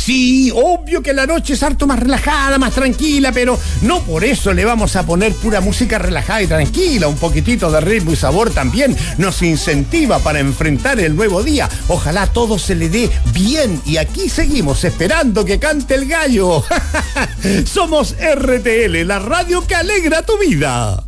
Sí, obvio que la noche es harto más relajada, más tranquila, pero no por eso le vamos a poner pura música relajada y tranquila. Un poquitito de ritmo y sabor también nos incentiva para enfrentar el nuevo día. Ojalá todo se le dé bien y aquí seguimos esperando que cante el gallo. Somos RTL, la radio que alegra tu vida.